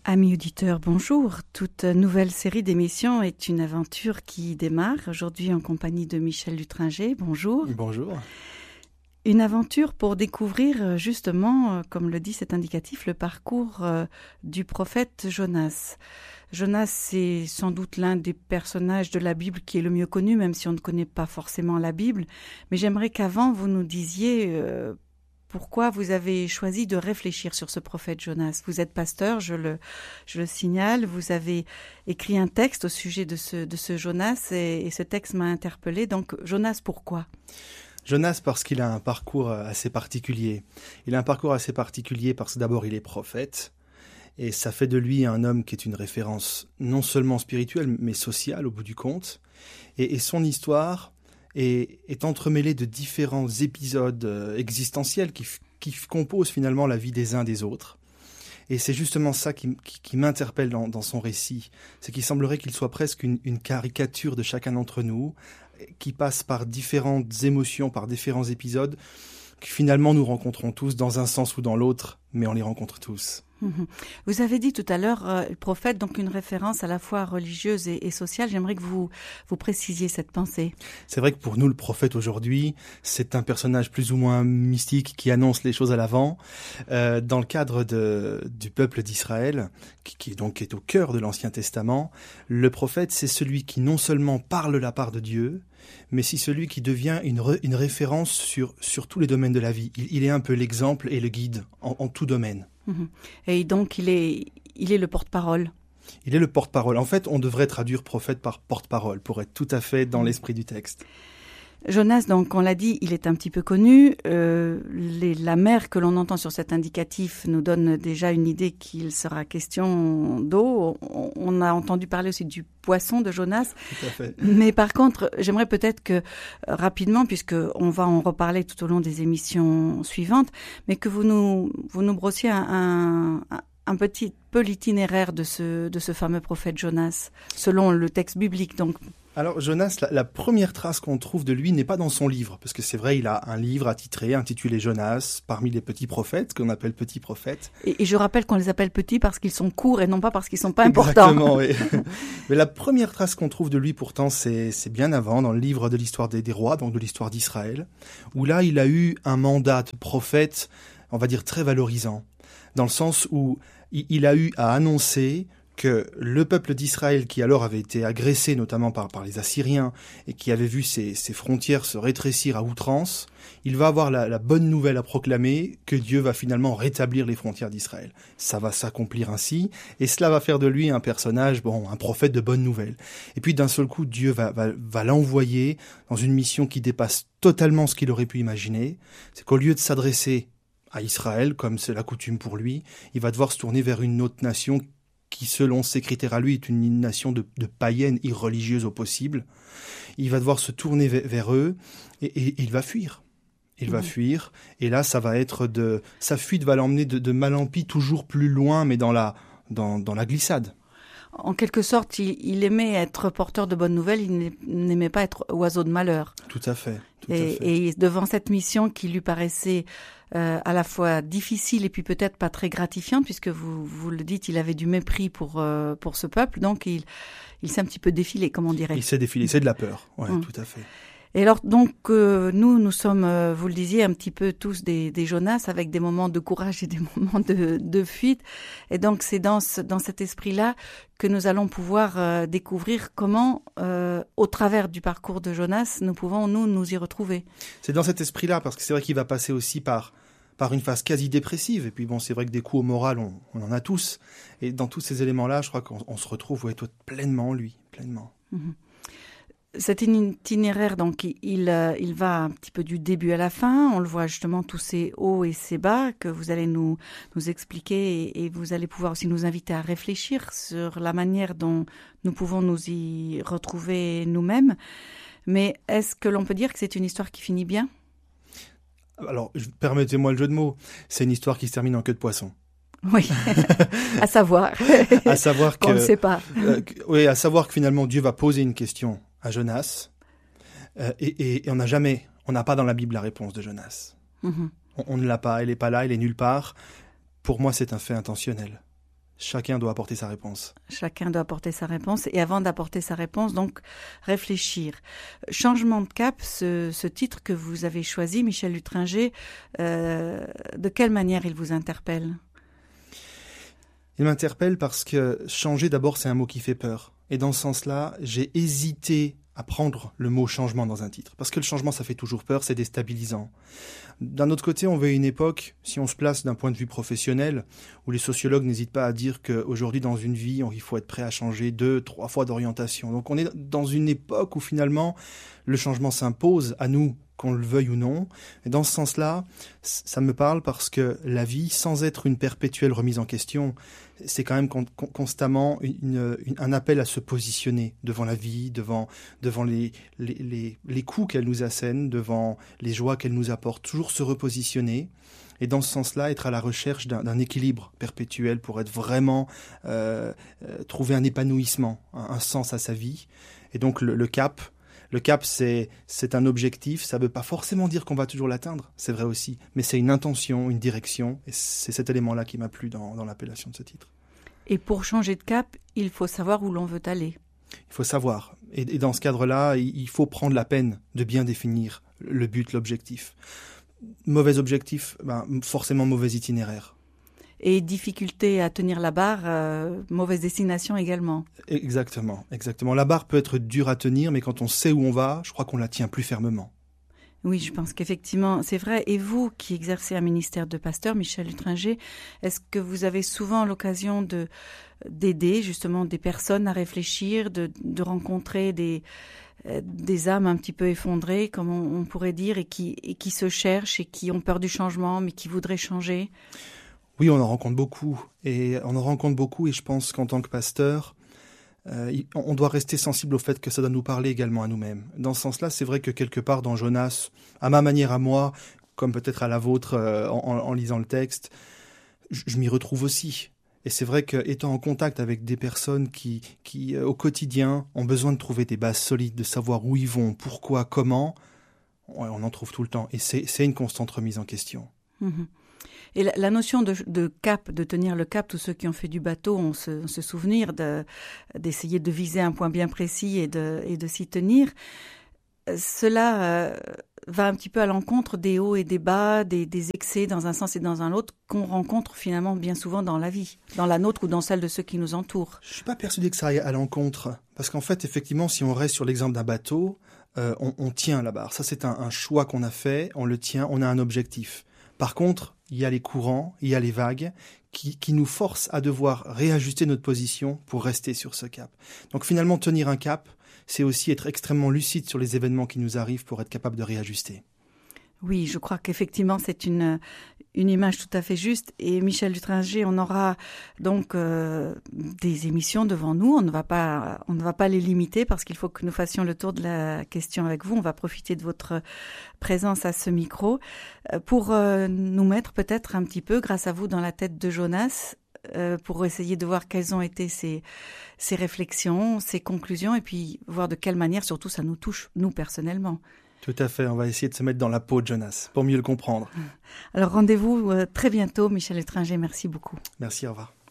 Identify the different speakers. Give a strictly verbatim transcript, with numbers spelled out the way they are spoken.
Speaker 1: Amis auditeurs, bonjour. Toute nouvelle série d'émissions est une aventure qui démarre aujourd'hui en compagnie de Michel Lutringer. Bonjour.
Speaker 2: Bonjour.
Speaker 1: Une aventure pour découvrir justement, comme le dit cet indicatif, le parcours du prophète Jonas. Jonas, c'est sans doute l'un des personnages de la Bible qui est le mieux connu, même si on ne connaît pas forcément la Bible. Mais j'aimerais qu'avant vous nous disiez euh, pourquoi vous avez choisi de réfléchir sur ce prophète Jonas. Vous êtes pasteur, je le, je le signale. Vous avez écrit un texte au sujet de ce, de ce Jonas et, et ce texte m'a interpellé. Donc Jonas, pourquoi ?
Speaker 2: Jonas parce qu'il a un parcours assez particulier. Il a un parcours assez particulier parce que d'abord il est prophète et ça fait de lui un homme qui est une référence non seulement spirituelle mais sociale au bout du compte. Et, et son histoire est, est entremêlée de différents épisodes euh, existentiels qui, qui composent finalement la vie des uns des autres. Et c'est justement ça qui, qui, qui m'interpelle dans, dans son récit. C'est qu'il semblerait qu'il soit presque une, une caricature de chacun d'entre nous, qui passe par différentes émotions, par différents épisodes, que finalement nous rencontrons tous dans un sens ou dans l'autre, mais on les rencontre tous.
Speaker 1: Vous avez dit tout à l'heure, euh, prophète, donc une référence à la fois religieuse et, et sociale. J'aimerais que vous, vous précisiez cette pensée.
Speaker 2: C'est vrai que pour nous, le prophète aujourd'hui, c'est un personnage plus ou moins mystique qui annonce les choses à l'avant. Euh, dans le cadre de, du peuple d'Israël, qui, qui, donc, qui est au cœur de l'Ancien Testament, le prophète, c'est celui qui non seulement parle de la part de Dieu, mais c'est celui qui devient une, re, une référence sur, sur tous les domaines de la vie. Il, il est un peu l'exemple et le guide en, en tout domaine.
Speaker 1: Et donc, il est, il est le porte-parole.
Speaker 2: Il est le porte-parole. En fait, on devrait traduire prophète par porte-parole pour être tout à fait dans l'esprit du texte.
Speaker 1: Jonas, donc, on l'a dit, il est un petit peu connu. Euh, les, la mer que l'on entend sur cet indicatif nous donne déjà une idée qu'il sera question d'eau. On, on a entendu parler aussi du poisson de Jonas.
Speaker 2: Tout à fait.
Speaker 1: Mais par contre, j'aimerais peut-être que, euh, rapidement, puisque on va en reparler tout au long des émissions suivantes, mais que vous nous, vous nous brossiez un, un, un petit peu l'itinéraire de ce, de ce fameux prophète Jonas, selon le texte biblique, donc.
Speaker 2: Alors Jonas, la, la première trace qu'on trouve de lui n'est pas dans son livre, parce que c'est vrai, il a un livre attitré, intitulé Jonas, parmi les petits prophètes, qu'on appelle petits prophètes.
Speaker 1: Et, et je rappelle qu'on les appelle petits parce qu'ils sont courts et non pas parce qu'ils sont pas importants.
Speaker 2: Exactement, oui. Mais la première trace qu'on trouve de lui, pourtant, c'est, c'est bien avant, dans le livre de l'histoire des, des rois, donc de l'histoire d'Israël, où là, il a eu un mandat de prophète, on va dire, très valorisant, dans le sens où il, il a eu à annoncer que le peuple d'Israël, qui alors avait été agressé notamment par, par les Assyriens et qui avait vu ses, ses frontières se rétrécir à outrance, il va avoir la, la bonne nouvelle à proclamer que Dieu va finalement rétablir les frontières d'Israël. Ça va s'accomplir ainsi et cela va faire de lui un personnage, bon, un prophète de bonne nouvelle. Et puis d'un seul coup, Dieu va, va, va l'envoyer dans une mission qui dépasse totalement ce qu'il aurait pu imaginer. C'est qu'au lieu de s'adresser à Israël, comme c'est la coutume pour lui, il va devoir se tourner vers une autre nation qui, selon ses critères à lui, est une nation de, de païennes irreligieuses au possible. Il va devoir se tourner vers, vers eux et, et, et il va fuir. Il mmh. va fuir. Et là, ça va être de... Sa fuite va l'emmener de, de mal en pis, toujours plus loin, mais dans la, dans, dans la glissade.
Speaker 1: En quelque sorte, il, il aimait être porteur de bonnes nouvelles, il n'aimait pas être oiseau de malheur.
Speaker 2: Tout à fait. Tout
Speaker 1: et,
Speaker 2: à fait.
Speaker 1: et devant cette mission qui lui paraissait euh, à la fois difficile et puis peut-être pas très gratifiante, puisque vous, vous le dites, il avait du mépris pour, euh, pour ce peuple, donc il, il s'est un petit peu défilé, comme on dirait.
Speaker 2: Il s'est défilé, c'est de la peur, ouais, mmh. tout à fait.
Speaker 1: Et alors, donc, euh, nous, nous sommes, euh, vous le disiez, un petit peu tous des, des Jonas, avec des moments de courage et des moments de, de fuite. Et donc, c'est dans, ce, dans cet esprit-là que nous allons pouvoir euh, découvrir comment, euh, au travers du parcours de Jonas, nous pouvons, nous, nous y retrouver.
Speaker 2: C'est dans cet esprit-là, parce que c'est vrai qu'il va passer aussi par, par une phase quasi dépressive. Et puis, bon, c'est vrai que des coups au moral, on, on en a tous. Et dans tous ces éléments-là, je crois qu'on on se retrouve ouais, pleinement en lui, pleinement.
Speaker 1: Mmh. Cet itinéraire, donc, il, euh, il va un petit peu du début à la fin. On le voit justement, tous ces hauts et ces bas que vous allez nous, nous expliquer et, et vous allez pouvoir aussi nous inviter à réfléchir sur la manière dont nous pouvons nous y retrouver nous-mêmes. Mais est-ce que l'on peut dire que c'est une histoire qui finit bien ?
Speaker 2: Alors, permettez-moi le jeu de mots. C'est une histoire qui se termine en queue de poisson.
Speaker 1: Oui, à savoir.
Speaker 2: à savoir que,
Speaker 1: qu'on ne sait pas.
Speaker 2: Euh, que, oui, à savoir que finalement Dieu va poser une question à Jonas euh, et, et, et on n'a jamais, on n'a pas dans la Bible la réponse de Jonas. Mm-hmm. On, on ne l'a pas, elle n'est pas là, elle est nulle part. Pour moi, c'est un fait intentionnel. chacun doit apporter sa réponse.
Speaker 1: Chacun doit apporter sa réponse. Et avant d'apporter sa réponse, donc, réfléchir. Changement de cap, ce, ce titre que vous avez choisi, Michel Lutringer, euh, de quelle manière il vous interpelle ?
Speaker 2: Il m'interpelle parce que changer, d'abord, c'est un mot qui fait peur. Et dans ce sens-là, j'ai hésité à prendre le mot changement dans un titre. Parce que le changement, ça fait toujours peur, c'est déstabilisant. D'un autre côté, on veut une époque, si on se place d'un point de vue professionnel, où les sociologues n'hésitent pas à dire qu'aujourd'hui, dans une vie, il faut être prêt à changer deux, trois fois d'orientation. Donc on est dans une époque où finalement, le changement s'impose à nous, qu'on le veuille ou non. Et dans ce sens-là, ça me parle parce que la vie, sans être une perpétuelle remise en question, c'est quand même con- constamment une, une, un appel à se positionner devant la vie, devant, devant les, les, les, les coups qu'elle nous assène, devant les joies qu'elle nous apporte, toujours se repositionner. Et dans ce sens-là, être à la recherche d'un, d'un équilibre perpétuel pour être vraiment, euh, euh, trouver un épanouissement, un, un sens à sa vie. Et donc le, le cap, Le cap, c'est, c'est un objectif. Ça ne veut pas forcément dire qu'on va toujours l'atteindre, c'est vrai aussi. Mais c'est une intention, une direction. Et c'est cet élément-là qui m'a plu dans, dans l'appellation de ce titre.
Speaker 1: Et pour changer de cap, il faut savoir où l'on veut aller.
Speaker 2: Il faut savoir. Et, et dans ce cadre-là, il, il faut prendre la peine de bien définir le but, l'objectif. Mauvais objectif, ben, forcément mauvais itinéraire.
Speaker 1: Et difficulté à tenir la barre, euh, mauvaise destination également.
Speaker 2: Exactement, exactement. La barre peut être dure à tenir, mais quand on sait où on va, je crois qu'on la tient plus fermement.
Speaker 1: Oui, je pense qu'effectivement, c'est vrai. Et vous, qui exercez un ministère de pasteur, Michel Lutringer, est-ce que vous avez souvent l'occasion de, d'aider justement des personnes à réfléchir, de, de rencontrer des, des âmes un petit peu effondrées, comme on, on pourrait dire, et qui, et qui se cherchent et qui ont peur du changement, mais qui voudraient changer ?
Speaker 2: Oui, on en rencontre beaucoup, et on en rencontre beaucoup, et je pense qu'en tant que pasteur, euh, on doit rester sensible au fait que ça doit nous parler également à nous-mêmes. Dans ce sens-là, c'est vrai que quelque part dans Jonas, à ma manière à moi, comme peut-être à la vôtre euh, en, en lisant le texte, je, je m'y retrouve aussi. Et c'est vrai qu'étant en contact avec des personnes qui, qui euh, au quotidien, ont besoin de trouver des bases solides, de savoir où ils vont, pourquoi, comment, ouais, on en trouve tout le temps. Et c'est, c'est une constante remise en question.
Speaker 1: Mmh. Et la, la notion de, de cap, de tenir le cap, tous ceux qui ont fait du bateau ont se, se souvenir de, d'essayer de viser un point bien précis et de, et de s'y tenir. Cela euh, va un petit peu à l'encontre des hauts et des bas, des, des excès dans un sens et dans un autre qu'on rencontre finalement bien souvent dans la vie, dans la nôtre ou dans celle de ceux qui nous entourent.
Speaker 2: Je ne suis pas persuadé que ça aille à l'encontre, parce qu'en fait, effectivement, si on reste sur l'exemple d'un bateau, euh, on, on tient la barre. Ça, c'est un, un choix qu'on a fait, on le tient, on a un objectif. Par contre, il y a les courants, il y a les vagues qui, qui nous forcent à devoir réajuster notre position pour rester sur ce cap. Donc finalement, tenir un cap, c'est aussi être extrêmement lucide sur les événements qui nous arrivent pour être capable de réajuster.
Speaker 1: Oui, je crois qu'effectivement, c'est une, une image tout à fait juste. Et Michel Lutringer, on aura donc euh, des émissions devant nous. On ne va pas, on ne va pas les limiter parce qu'il faut que nous fassions le tour de la question avec vous. On va profiter de votre présence à ce micro euh, pour euh, nous mettre peut-être un petit peu, grâce à vous, dans la tête de Jonas, euh, pour essayer de voir quelles ont été ses, ses réflexions, ses conclusions, et puis voir de quelle manière, surtout, ça nous touche, nous, personnellement.
Speaker 2: Tout à fait, on va essayer de se mettre dans la peau de Jonas, pour mieux le comprendre.
Speaker 1: Alors rendez-vous très bientôt, Michel Lutringer, merci beaucoup.
Speaker 2: Merci, au revoir.